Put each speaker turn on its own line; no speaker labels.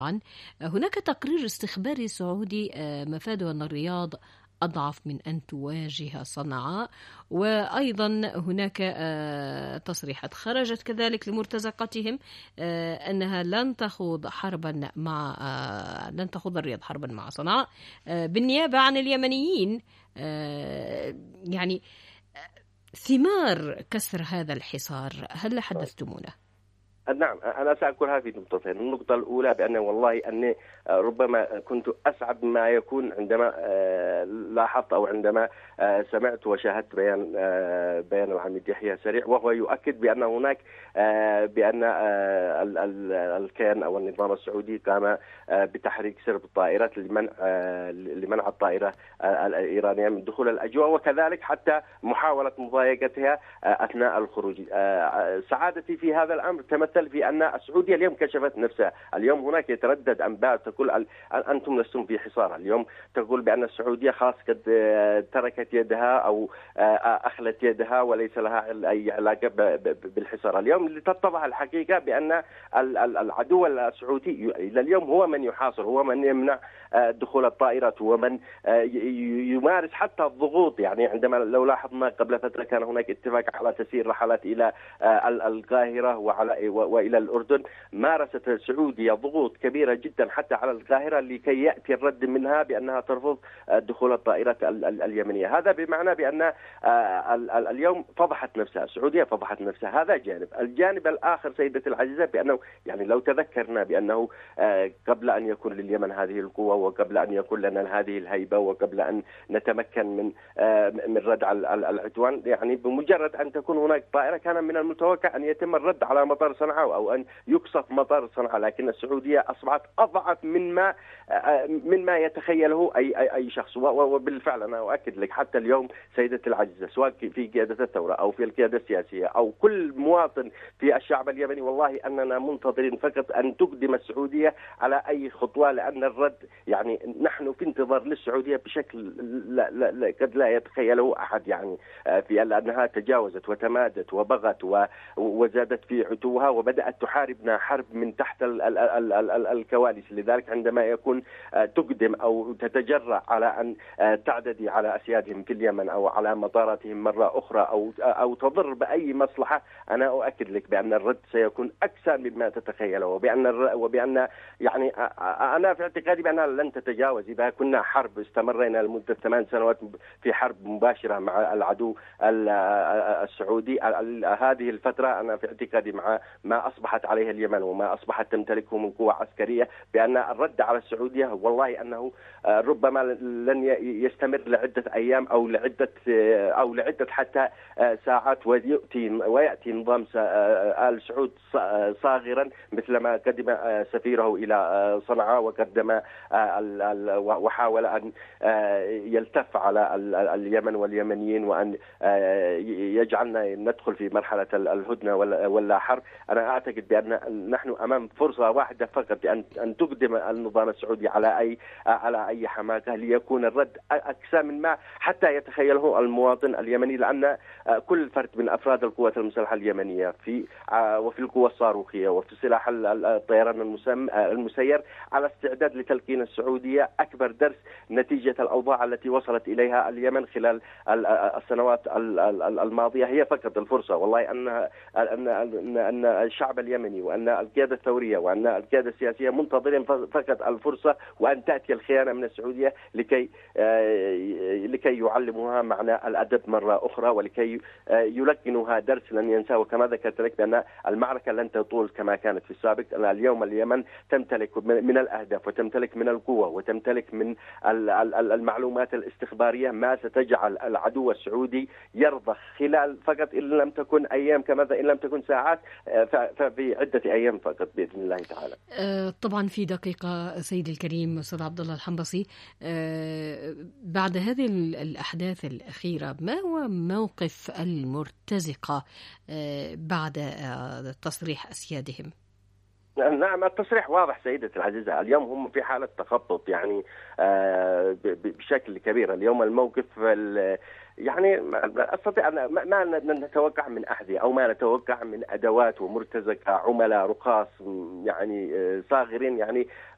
طبعا هناك تقرير استخباري سعودي مفاده أن الرياض أضعف من أن تواجه صنعاء، وأيضا هناك تصريحات خرجت كذلك لمرتزقتهم أنها لن تخوض الرياض حربا مع صنعاء بالنيابة عن اليمنيين. يعني ثمار كسر هذا الحصار هل حدثتمونا؟
نعم، أنا سأقولها في نقطتين. النقطة الأولى بأن والله أني ربما كنت أسعد ما يكون عندما لاحظت أو عندما سمعت وشاهدت بيان العميد يحيى سريع، وهو يؤكد بأن هناك بأن الكيان أو النظام السعودي قام بتحريك سرب الطائرات لمنع الطائرة الإيرانية من دخول الأجواء، وكذلك حتى محاولة مضايقتها أثناء الخروج. سعادتي في هذا الأمر تمثل في أن السعودية اليوم كشفت نفسها. اليوم هناك يتردد أنباء تقول أنتم لستم في حصار. اليوم تقول بأن السعودية خلاص قد تركت يدها أو أخلت يدها وليس لها أي علاقة بالحصار. اليوم لتتضح الحقيقة بأن العدو السعودي إلى اليوم هو من يحاصر، هو من يمنع دخول الطائرات، هو من يمارس حتى الضغوط. يعني عندما لو لاحظنا قبل فترة كان هناك اتفاق على تسيير رحلات إلى القاهرة وإلى الأردن، مارست السعودية ضغوط كبيرة جدا حتى على القاهرة لكي يأتي الرد منها بأنها ترفض دخول الطائرات اليمنية. هذا بمعنى بأن اليوم فضحت نفسها السعودية، فضحت نفسها. هذا جانب. الجانب الآخر سيدتي العزيزة بأنه يعني لو تذكرنا بأنه قبل أن يكون لليمن هذه القوة، وقبل أن يكون لنا هذه الهيبة، وقبل أن نتمكن من ردع العدوان، يعني بمجرد أن تكون هناك طائرة كان من المتوقع أن يتم الرد على مطار صنعاء أو أن يقصف مطار صنعاء. لكن السعودية أصبحت أضعف مما يتخيله أي شخص. وبالفعل أنا أؤكد لك حتى اليوم سيدتي العزيزة، سواء في قيادة الثورة أو في القيادة السياسية أو كل مواطن في الشعب اليمني، والله أننا منتظرين فقط أن تقدم السعودية على أي خطوة، لأن الرد يعني نحن في انتظار للسعودية بشكل قد لا يتخيله أحد، يعني في أنها تجاوزت وتمادت وبغت وزادت في عتوها وبدأت تحاربنا حرب من تحت الكواليس. لذلك عندما يكون تقدم أو تتجرأ على أن تعتدي على أسيادهم في اليمن أو على مطاراتهم مرة أخرى أو تضر بأي مصلحة، أنا أؤكد لك بأن الرد سيكون أكثر مما تتخيله، وبأن يعني أنا في اعتقادي بأنها لن تتجاوز. إذا كنا حرب استمرينا لمدة 8 سنوات في حرب مباشرة مع العدو السعودي، هذه الفترة أنا في اعتقادي مع ما أصبحت عليه اليمن وما أصبحت تمتلكه من قوة عسكرية، بأن الرد على السعودية والله أنه ربما لن يستمر لعدة أيام أو لعدة حتى ساعات، ويأتي نظام آل سعود صاغرا مثلما قدم سفيره إلى صنعاء وقدم وحاول أن يلتف على اليمن واليمنيين وأن يجعلنا ندخل في مرحلة الهدنة ولا حرب. أنا أعتقد بأن نحن أمام فرصة واحدة فقط أن تقدم النظام السعودي على أي حماقة ليكون الرد أكثر من ما حتى يتخيله المواطن اليمني، لأن كل فرد من أفراد القوات المسلحة اليمنية وفي القوة الصاروخية وفي سلاح الطيران المسير على استعداد لتلقين السعودية أكبر درس نتيجة الأوضاع التي وصلت إليها اليمن خلال السنوات الماضية. هي فقط الفرصة، والله أن الشعب اليمني وأن القيادة الثورية وأن القيادة السياسية منتظرين فقط الفرصة، وأن تأتي الخيانة من السعودية لكي يعلموها معنى الأدب مرة أخرى، ولكي يلقنوها درس لن ينساه. وكما ذكرت لك بأن المعركة لن تطول كما كانت في السابق. اليوم اليمن تمتلك من الأهداف وتمتلك من القوة وتمتلك من المعلومات الاستخبارية ما ستجعل العدو السعودي يرضخ خلال فقط إن لم تكن أيام كماذا إن لم تكن ساعات، ففي عدة أيام فقط بإذن الله تعالى.
طبعا في دقيقة سيدي الكريم أستاذ عبد الله الحنبصي، بعد هذه الأحداث الأخيرة ما هو موقف المرتزقة بعد تصريح أسيادهم؟
نعم، التصريح واضح سيدتي العزيزة. اليوم هم في حالة تخبط يعني بشكل كبير. اليوم الموقف يعني أستطيع ما نتوقع من أحذية أو ما نتوقع من أدوات ومرتزقة عملاء رخاص يعني صاغرين، يعني